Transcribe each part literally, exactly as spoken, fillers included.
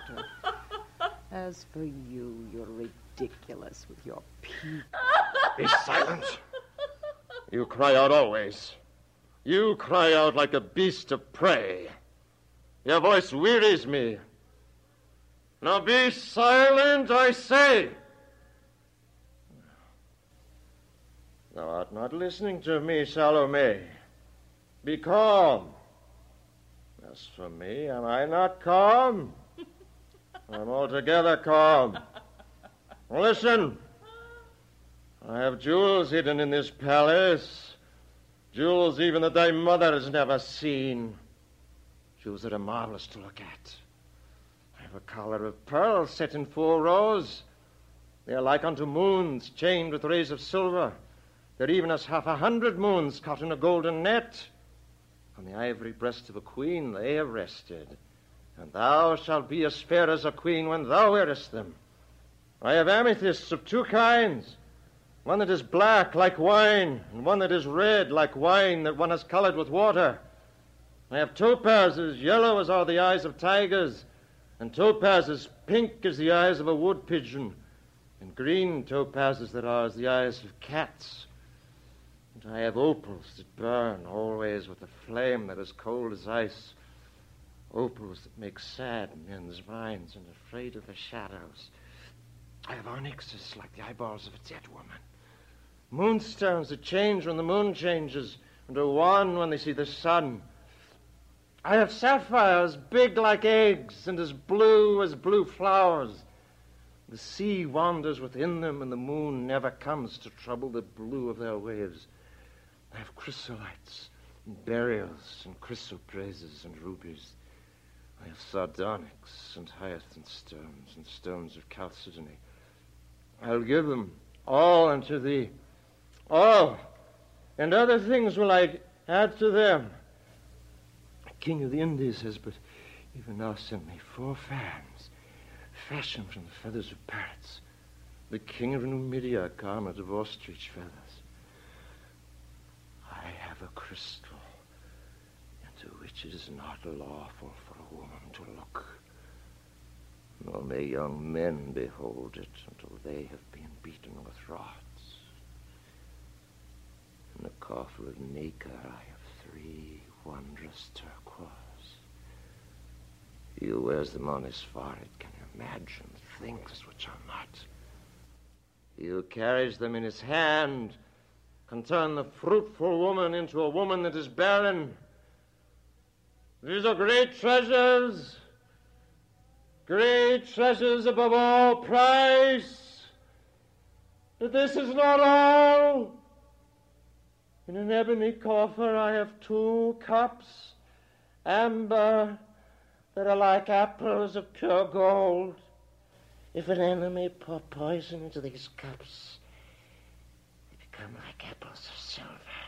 daughter. As for you, you're ridiculous with your peak. Be silent. You cry out always. You cry out like a beast of prey. Your voice wearies me. Now be silent, I say. Thou art not listening to me, Salome. Be calm. As for me, am I not calm? I'm altogether calm. Listen. I have jewels hidden in this palace. Jewels even that thy mother has never seen. Jewels that are marvelous to look at. I have a collar of pearls set in four rows. They are like unto moons chained with rays of silver. They're even as half a hundred moons caught in a golden net. On the ivory breast of a queen they have rested. And thou shalt be as fair as a queen when thou wearest them. I have amethysts of two kinds. One that is black like wine, and one that is red like wine that one has colored with water. I have topazes yellow as are the eyes of tigers, and topazes pink as the eyes of a wood pigeon, and green topazes that are as the eyes of cats. And I have opals that burn always with a flame that is cold as ice, opals that make sad men's minds and afraid of the shadows. I have onyxes like the eyeballs of a dead woman, moonstones that change when the moon changes and are wan when they see the sun. I have sapphires big like eggs and as blue as blue flowers. The sea wanders within them, and the moon never comes to trouble the blue of their waves. I have chrysolites and beryls and chrysoprases and rubies. I have sardonyx and hyacinth stones and stones of chalcedony. I'll give them all unto thee. All, and other things will I add to them. The king of the Indies has but even now sent me four fans, fashioned from the feathers of parrots. The king of Numidia, garment of ostrich feathers. I have a crystal into which it is not lawful for a woman to look, nor may young men behold it until they have been beaten with rods. In the coffer of Nacre I have three wondrous turquoise. He who wears them on his forehead can imagine things which are not. He who carries them in his hand can turn the fruitful woman into a woman that is barren. These are great treasures, great treasures above all price. But this is not all. In an ebony coffer I have two cups, amber, that are like apples of pure gold. If an enemy pour poison into these cups, they become like apples of silver.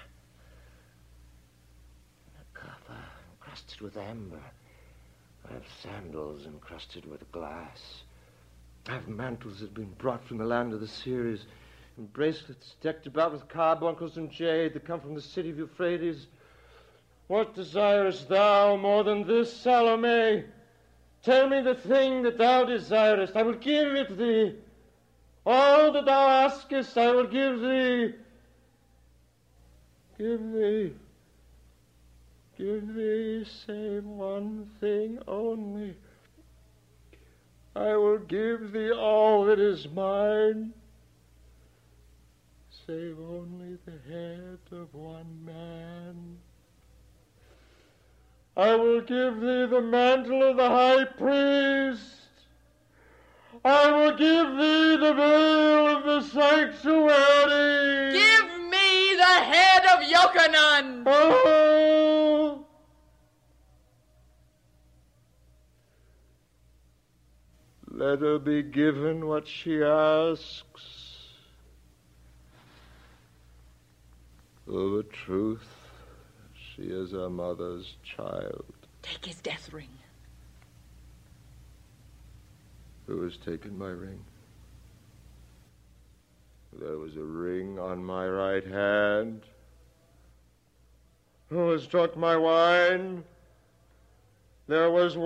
In a coffer encrusted with amber, I have sandals encrusted with glass. I have mantles that have been brought from the land of the Syrians, and bracelets decked about with carbuncles and jade that come from the city of Euphrates. What desirest thou more than this, Salome? Tell me the thing that thou desirest. I will give it thee. All that thou askest, I will give thee. Give thee. Give thee, save one thing only. I will give thee all that is mine, save only the head of one man. I will give thee the mantle of the high priest. I will give thee the veil of the sanctuary. Give me the head of Yochanan. Oh! Let her be given what she asks. Of a truth, she is her mother's child. Take his death ring. Who has taken my ring? There was a ring on my right hand. Who has drunk my wine? There was